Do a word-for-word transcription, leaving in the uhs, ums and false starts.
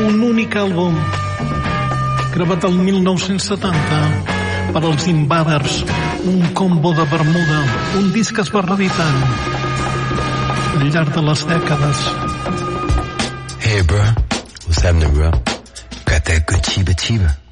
un únic àlbum gravat el mil nou-cents setanta per als Invaders, un combo de Bermuda, un disc que es va reeditant al llarg de les dècades. Hey bro, what's happening bro? Got that good chiba chiba.